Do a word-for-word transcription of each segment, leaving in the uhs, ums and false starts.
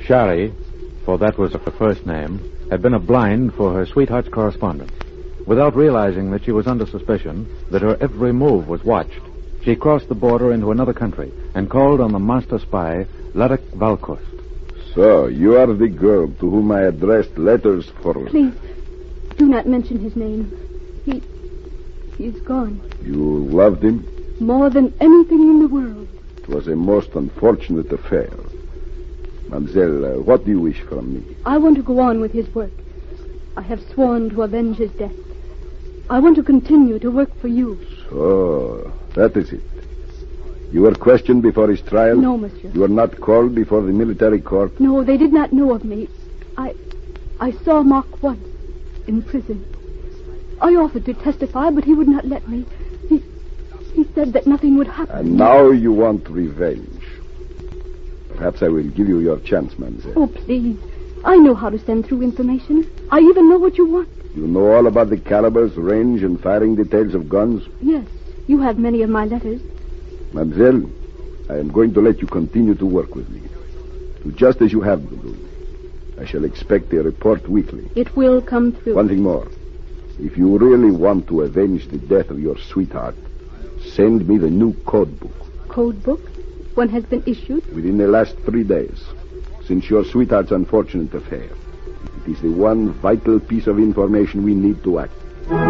Shari, for that was her first name, had been a blind for her sweetheart's correspondence. Without realizing that she was under suspicion, that her every move was watched, she crossed the border into another country and called on the master spy, Ladek Valkost. So, you are the girl to whom I addressed letters for... Please, do not mention his name. He... he's gone. You loved him? More than anything in the world. It was a most unfortunate affair. Mademoiselle, uh, what do you wish from me? I want to go on with his work. I have sworn to avenge his death. I want to continue to work for you. So, that is it. You were questioned before his trial? No, monsieur. You were not called before the military court? No, they did not know of me. I... I saw Mark once, in prison. I offered to testify, but he would not let me. He... he said that nothing would happen. And now you want revenge. Perhaps I will give you your chance, mademoiselle. Oh, please. I know how to send through information. I even know what you want. You know all about the calibers, range, and firing details of guns? Yes. You have many of my letters. Mademoiselle, I am going to let you continue to work with me. Do just as you have been doing. I shall expect a report weekly. It will come through. One thing more. If you really want to avenge the death of your sweetheart, send me the new code book. Code book? One has been issued? Within the last three days, since your sweetheart's unfortunate affair. It is the one vital piece of information we need to act.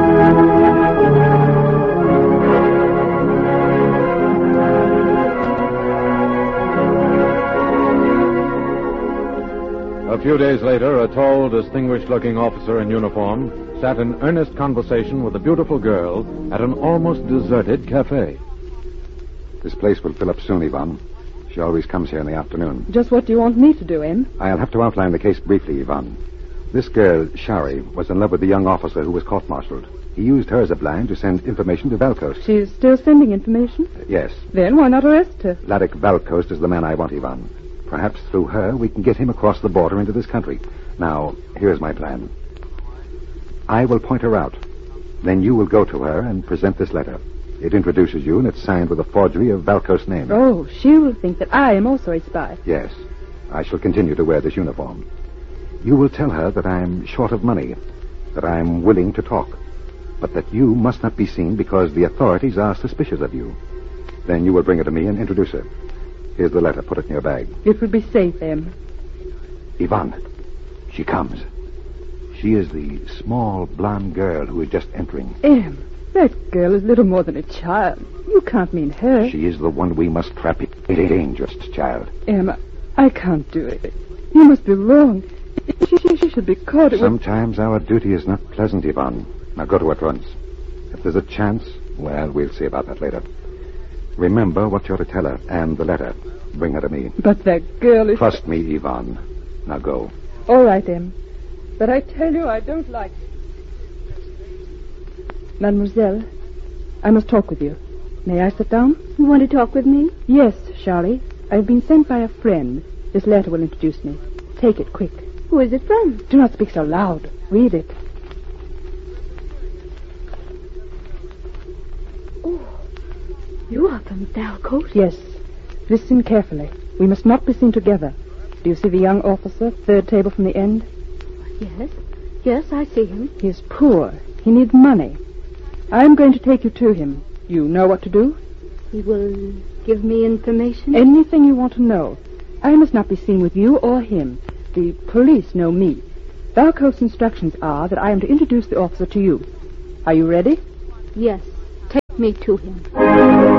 A few days later, a tall, distinguished-looking officer in uniform sat in earnest conversation with a beautiful girl at an almost deserted cafe. This place will fill up soon, Yvonne. She always comes here in the afternoon. Just what do you want me to do, Em? I'll have to outline the case briefly, Yvonne. This girl, Shari, was in love with the young officer who was court-martialed. He used her as a blind to send information to Valkost. She's still sending information? Uh, yes. Then why not arrest her? Ladek Valkost is the man I want, Yvonne. Perhaps through her we can get him across the border into this country. Now, here's my plan. I will point her out. Then you will go to her and present this letter. It introduces you, and it's signed with a forgery of Valkost's name. Oh, she will think that I am also a spy. Yes. I shall continue to wear this uniform. You will tell her that I'm short of money, that I'm willing to talk, but that you must not be seen because the authorities are suspicious of you. Then you will bring her to me and introduce her. Here's the letter. Put it in your bag. It would be safe, Em. Yvonne, she comes. She is the small, blonde girl who is just entering. Em, that girl is little more than a child. You can't mean her. She is the one we must trap. It a dangerous child. Em, I can't do it. You must be wrong. She, she, she should be caught. It Sometimes would... our duty is not pleasant, Yvonne. Now go to it at once. If there's a chance, well, we'll see about that later. Remember what you're to tell her, and the letter. Bring her to me. But that girl is... Trust me, Yvonne. Now go. All right, Em. But I tell you, I don't like it. Mademoiselle, I must talk with you. May I sit down? You want to talk with me? Yes, Charlie. I've been sent by a friend. This letter will introduce me. Take it, quick. Who is it from? Do not speak so loud. Read it. Oh, you are from Valkost? Yes. Listen carefully. We must not be seen together. Do you see the young officer, third table from the end? Yes. Yes, I see him. He is poor. He needs money. I'm going to take you to him. You know what to do? He will give me information? Anything you want to know. I must not be seen with you or him. The police know me. Valkost's instructions are that I am to introduce the officer to you. Are you ready? Yes. Take me to him.